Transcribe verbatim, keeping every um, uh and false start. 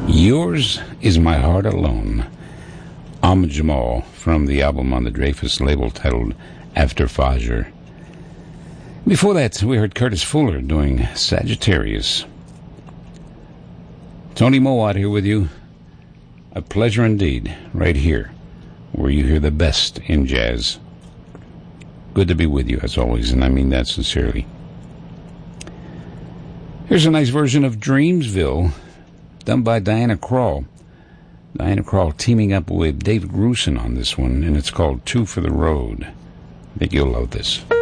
Yours Is My Heart Alone. Ahmad Jamal from the album on the Dreyfus label titled After Fajr. Before that, we heard Curtis Fuller doing Sagittarius. Tony Mowat here with you. A pleasure indeed, right here, where you hear the best in jazz. Good to be with you, as always, and I mean that sincerely. Here's a nice version of Dreamsville, done by Diana Krall. Diana Krall teaming up with David Grusin on this one, and it's called Two for the Road. I think you'll love this.